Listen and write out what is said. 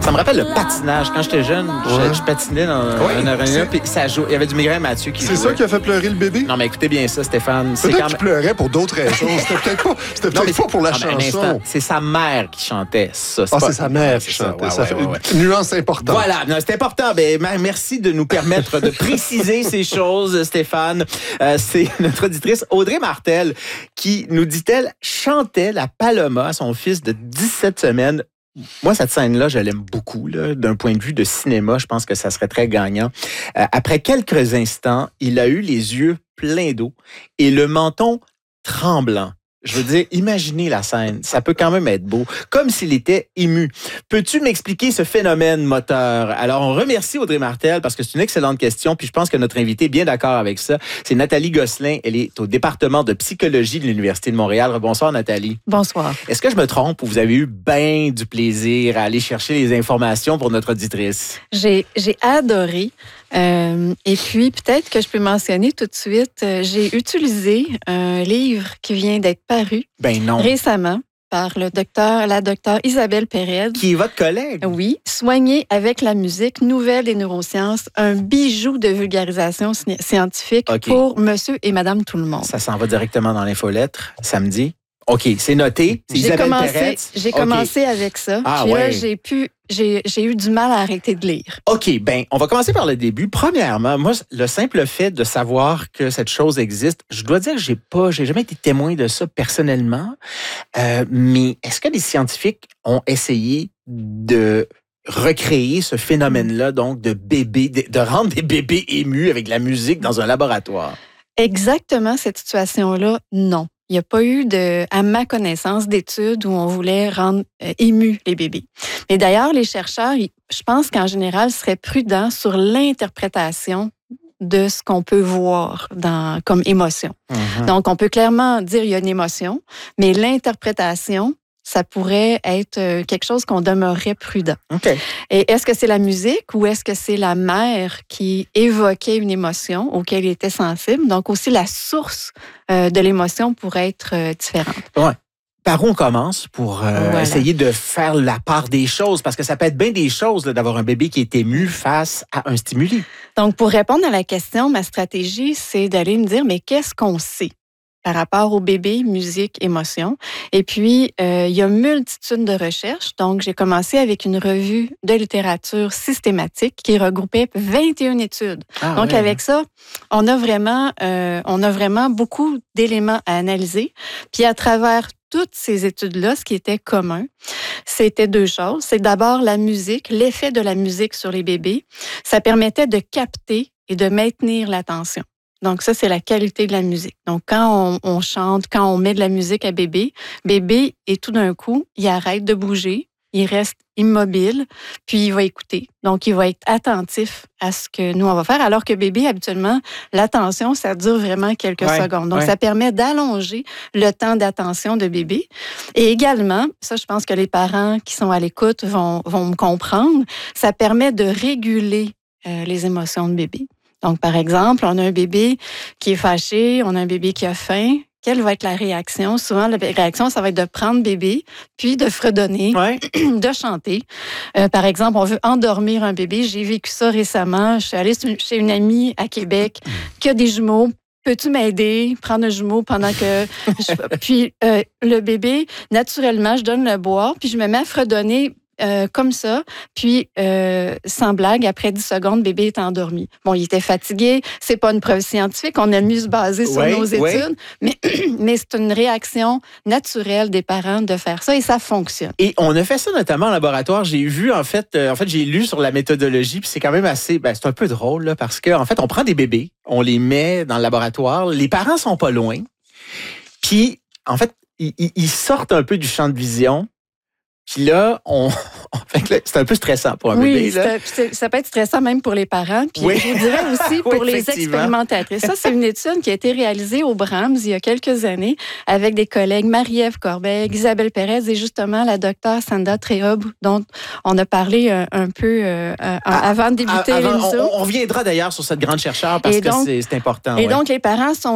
Ça me rappelle le patinage. Quand j'étais jeune, je patinais dans un aréna, puis ça joue. Il y avait du Migraine Mathieu qui jouait. C'est ça qui a fait pleurer le bébé? Non, mais écoutez bien ça, Stéphane. Peut-être qu'il pleurait pour d'autres raisons. C'était peut-être pas pour la chanson. C'est sa mère qui chantait ça. C'est sa mère qui chantait. Ça fait une nuance importante. Voilà, c'est important. Merci de nous permettre de préciser ces choses, Stéphane. C'est notre auditrice Audrey Martel qui, nous dit-elle, chantait la Paloma à son fils de 17 semaines. Moi, cette scène-là, je l'aime beaucoup. Là. D'un point de vue de cinéma, je pense que ça serait très gagnant. Après quelques instants, il a eu les yeux pleins d'eau et le menton tremblant. Je veux dire, imaginez la scène. Ça peut quand même être beau. Comme s'il était ému. Peux-tu m'expliquer ce phénomène moteur? Alors, on remercie Audrey Martel parce que c'est une excellente question. Puis je pense que notre invité est bien d'accord avec ça. C'est Nathalie Gosselin. Elle est au département de psychologie de l'Université de Montréal. Bonsoir, Nathalie. Bonsoir. Est-ce que je me trompe ou vous avez eu bien du plaisir à aller chercher les informations pour notre auditrice? J'ai adoré. Et puis, peut-être que je peux mentionner tout de suite, j'ai utilisé un livre qui vient d'être paru récemment par la docteure Isabelle Pérez. Qui est votre collègue? Oui. Soigner avec la musique, nouvelle des neurosciences, un bijou de vulgarisation scientifique pour monsieur et madame tout le monde. Ça s'en va directement dans l'infolettre samedi. OK, c'est noté. C'est Isabelle Pérez. J'ai commencé avec ça. Puis là, j'ai eu du mal à arrêter de lire. OK, on va commencer par le début. Premièrement, moi, le simple fait de savoir que cette chose existe, je dois dire que j'ai jamais été témoin de ça personnellement. Mais est-ce que les scientifiques ont essayé de recréer ce phénomène-là, donc de rendre des bébés émus avec de la musique dans un laboratoire? Exactement cette situation-là, non. Il n'y a pas eu, à ma connaissance, d'études où on voulait rendre émus les bébés. Mais d'ailleurs, les chercheurs, je pense qu'en général, seraient prudents sur l'interprétation de ce qu'on peut voir comme émotion. Mm-hmm. Donc, on peut clairement dire qu'il y a une émotion, mais l'interprétation, ça pourrait être quelque chose qu'on demeurerait prudent. Okay. Et est-ce que c'est la musique ou est-ce que c'est la mère qui évoquait une émotion auquel il était sensible? Donc aussi, la source de l'émotion pourrait être différente. Ouais. Par où on commence pour essayer de faire la part des choses? Parce que ça peut être bien des choses là, d'avoir un bébé qui est ému face à un stimuli. Donc, pour répondre à la question, ma stratégie, c'est d'aller me dire, mais qu'est-ce qu'on sait par rapport au bébé, musique, émotion. Et puis, il y a une multitude de recherches. Donc, j'ai commencé avec une revue de littérature systématique qui regroupait 21 études. Donc, avec ça, on a vraiment beaucoup d'éléments à analyser. Puis, à travers toutes ces études-là, ce qui était commun, c'était deux choses. C'est d'abord la musique, l'effet de la musique sur les bébés. Ça permettait de capter et de maintenir l'attention. Donc, ça, c'est la qualité de la musique. Donc, quand on chante, quand on met de la musique à bébé, et tout d'un coup, il arrête de bouger, il reste immobile, puis il va écouter. Donc, il va être attentif à ce que nous, on va faire, alors que bébé, habituellement, l'attention, ça dure vraiment quelques secondes. Donc, ça permet d'allonger le temps d'attention de bébé. Et également, ça, je pense que les parents qui sont à l'écoute vont me comprendre, ça permet de réguler les émotions de bébé. Donc, par exemple, on a un bébé qui est fâché, on a un bébé qui a faim. Quelle va être la réaction? Souvent, la réaction, ça va être de prendre bébé, puis de fredonner, de chanter. Par exemple, on veut endormir un bébé. J'ai vécu ça récemment. Je suis allée chez une amie à Québec qui a des jumeaux. Peux-tu m'aider? Prendre un jumeau pendant que... Puis, le bébé, naturellement, je donne le boire, puis je me mets à fredonner comme ça, puis sans blague, après 10 secondes, bébé est endormi. Bon, il était fatigué, c'est pas une preuve scientifique, on a mieux se baser sur nos études, mais c'est une réaction naturelle des parents de faire ça et ça fonctionne. Et on a fait ça notamment en laboratoire. J'ai vu, en fait, j'ai lu sur la méthodologie, puis c'est quand même assez, c'est un peu drôle, là, parce que, en fait, on prend des bébés, on les met dans le laboratoire, les parents sont pas loin, puis, en fait, ils sortent un peu du champ de vision. Puis là, c'est un peu stressant pour un bébé. Là. Ça peut être stressant même pour les parents. Puis je vous dirais aussi pour les expérimentatrices. Ça, c'est une étude qui a été réalisée au Brahms il y a quelques années avec des collègues Marie-Ève Corbeil, Isabelle Pérez et justement la docteure Sandra Trehob, dont on a parlé un peu avant de débuter l'émission. On reviendra d'ailleurs sur cette grande chercheure parce que c'est important. Et donc, les parents sont